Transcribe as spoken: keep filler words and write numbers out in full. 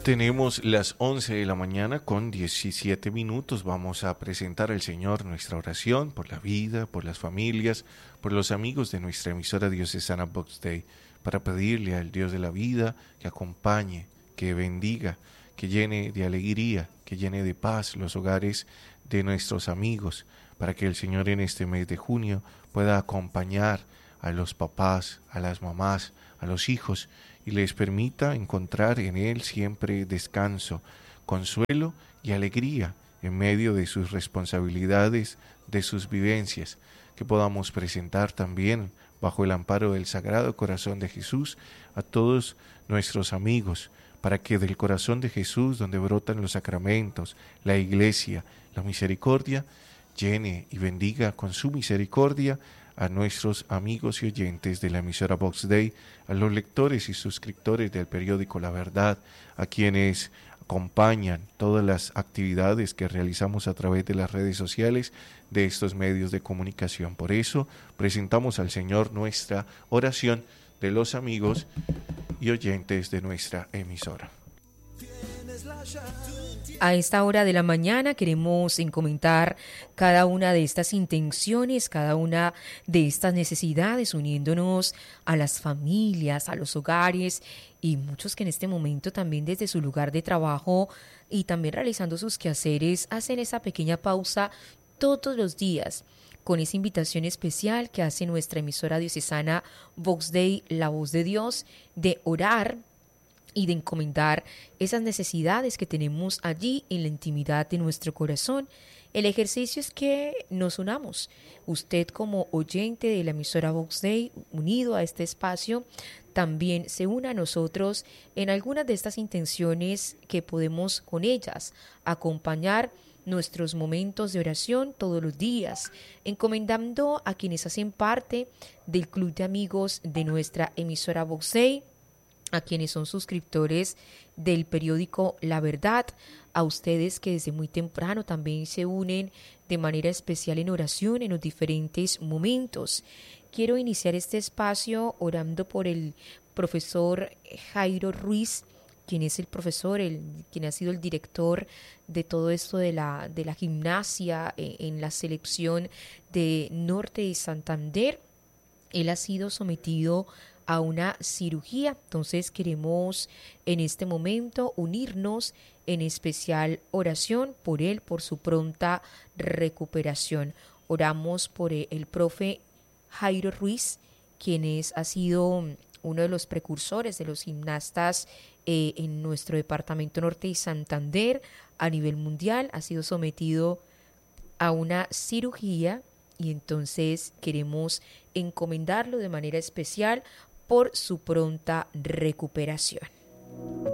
Tenemos las once de la mañana con diecisiete minutos. Vamos a presentar al Señor nuestra oración por la vida, por las familias, por los amigos de nuestra emisora diocesana Vox Dei, para pedirle al Dios de la vida que acompañe, que bendiga, que llene de alegría, que llene de paz los hogares de nuestros amigos, para que el Señor en este mes de junio pueda acompañar a los papás, a las mamás, a los hijos, y les permita encontrar en Él siempre descanso, consuelo y alegría en medio de sus responsabilidades, de sus vivencias, que podamos presentar también bajo el amparo del Sagrado Corazón de Jesús a todos nuestros amigos, para que del corazón de Jesús, donde brotan los sacramentos, la Iglesia, la misericordia, llene y bendiga con su misericordia a nuestros amigos y oyentes de la emisora Vox Dei, a los lectores y suscriptores del periódico La Verdad, a quienes acompañan todas las actividades que realizamos a través de las redes sociales de estos medios de comunicación. Por eso presentamos al Señor nuestra oración de los amigos y oyentes de nuestra emisora. A esta hora de la mañana queremos encomendar cada una de estas intenciones, cada una de estas necesidades, uniéndonos a las familias, a los hogares y muchos que en este momento también desde su lugar de trabajo y también realizando sus quehaceres hacen esa pequeña pausa todos los días con esa invitación especial que hace nuestra emisora diocesana Vox Dei, la voz de Dios, de orar y de encomendar esas necesidades que tenemos allí en la intimidad de nuestro corazón. El ejercicio es que nos unamos. Usted como oyente de la emisora Vox Dei, unido a este espacio, también se una a nosotros en algunas de estas intenciones que podemos con ellas acompañar nuestros momentos de oración todos los días, encomendando a quienes hacen parte del club de amigos de nuestra emisora Vox Dei, a quienes son suscriptores del periódico La Verdad, a ustedes que desde muy temprano también se unen de manera especial en oración en los diferentes momentos. Quiero iniciar este espacio orando por el profesor Jairo Ruiz, quien es el profesor, el, quien ha sido el director de todo esto de la, de la gimnasia en, en la selección de Norte de Santander. Él ha sido sometido a una cirugía, entonces queremos en este momento unirnos en especial oración por él, por su pronta recuperación. Oramos por el profe Jairo Ruiz, quien es, ha sido uno de los precursores de los gimnastas eh, en nuestro departamento norte de Santander a nivel mundial, ha sido sometido a una cirugía y entonces queremos encomendarlo de manera especial por su pronta recuperación.